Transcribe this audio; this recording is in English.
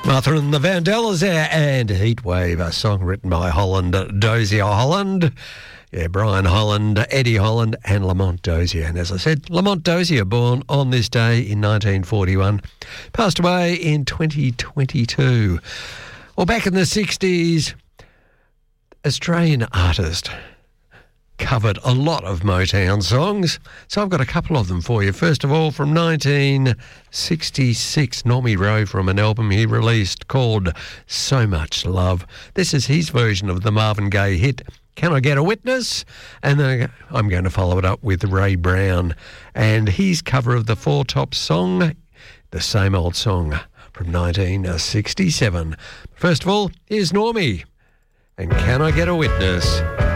Martha and the Vandellas there, and Heatwave, a song written by Holland, Dozier Holland. Yeah, Brian Holland, Eddie Holland and Lamont Dozier. And as I said, Lamont Dozier, born on this day in 1941, passed away in 2022. Well, back in the 60s, Australian artist covered a lot of Motown songs, so I've got a couple of them for you. First of all, from 1966, Normie Rowe, from an album he released called So Much Love. This is his version of the Marvin Gaye hit, Can I Get a Witness? And then I'm going to follow it up with Ray Brown and his cover of the Four Tops song, The Same Old Song, from 1967. First of all, here's Normie and Can I Get a Witness?